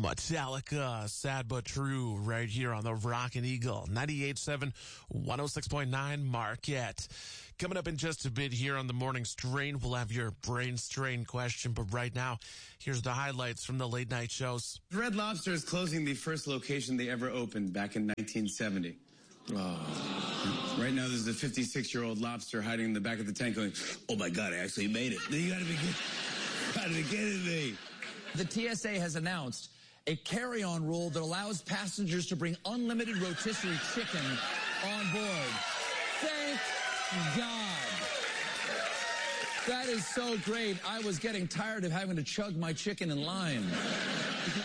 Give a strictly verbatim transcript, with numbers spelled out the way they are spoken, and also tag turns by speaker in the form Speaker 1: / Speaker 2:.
Speaker 1: Metallica, Sad But True, right here on the Rockin' Eagle, ninety-eight point seven, one oh six point nine Marquette. Coming up in just a bit here on the Morning Strain, we'll have your brain strain question, but right now, here's the highlights from the late night shows.
Speaker 2: Red Lobster is closing the first location they ever opened back in nineteen seventy. Oh. Right now, there's a fifty-six-year-old lobster hiding in the back of the tank going, oh my God, I actually made it. You gotta be, gotta be kidding me.
Speaker 3: The T S A has announced a carry-on rule that allows passengers to bring unlimited rotisserie chicken on board. Thank God. That is so great. I was getting tired of having to chug my chicken in line.